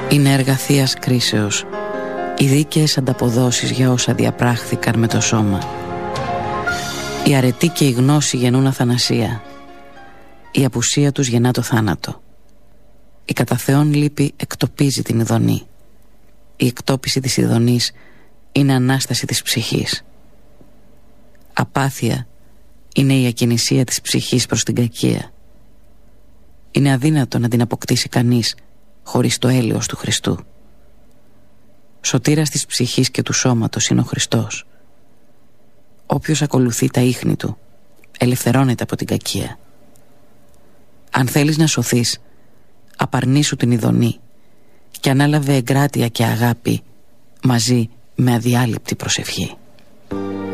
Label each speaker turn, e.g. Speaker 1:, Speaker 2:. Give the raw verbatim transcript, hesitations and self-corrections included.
Speaker 1: Είναι έργα θείας κρίσεως, οι δίκαιες ανταποδόσεις για όσα διαπράχθηκαν με το σώμα. Η αρετή και η γνώση γεννούν αθανασία, η απουσία τους γεννά το θάνατο. Η κατά Θεόν λύπη εκτοπίζει την ειδονή. Η εκτόπιση της ειδονής είναι ανάσταση της ψυχής. Απάθεια είναι η ακινησία της ψυχής προς την κακία. Είναι αδύνατο να την αποκτήσει κανείς χωρίς το έλεος του Χριστού. Σωτήρας της ψυχής και του σώματος είναι ο Χριστός. Όποιος ακολουθεί τα ίχνη του ελευθερώνεται από την κακία. Αν θέλεις να σωθείς, απαρνήσου την ειδονή και ανάλαβε εγκράτεια και αγάπη μαζί με αδιάλειπτη προσευχή.